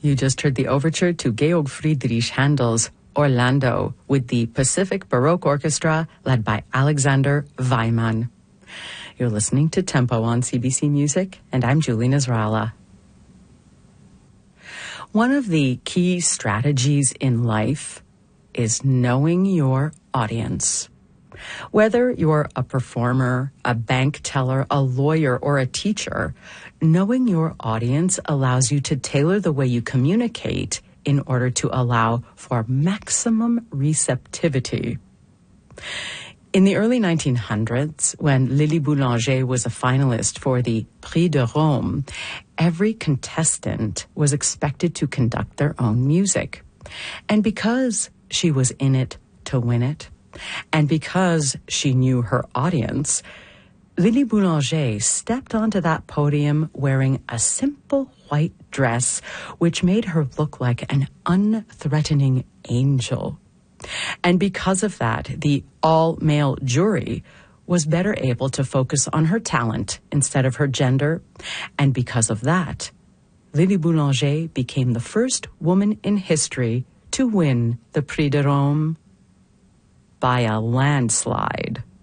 You just heard the overture to Georg Friedrich Handel's Orlando with the Pacific Baroque Orchestra led by Alexander Weimann. You're listening to Tempo on CBC Music, and I'm Julie Nasrallah. One of the key strategies in life is knowing your audience. Whether you're a performer, a bank teller, a lawyer, or a teacher, knowing your audience allows you to tailor the way you communicate in order to allow for maximum receptivity. In the early 1900s, when Lily Boulanger was a finalist for the Prix de Rome, every contestant was expected to conduct their own music. And because she was in it to win it, and because she knew her audience, Lily Boulanger stepped onto that podium wearing a simple white dress, which made her look like an unthreatening angel. And because of that, the all-male jury was better able to focus on her talent instead of her gender. And because of that, Lily Boulanger became the first woman in history to win the Prix de Rome by a landslide.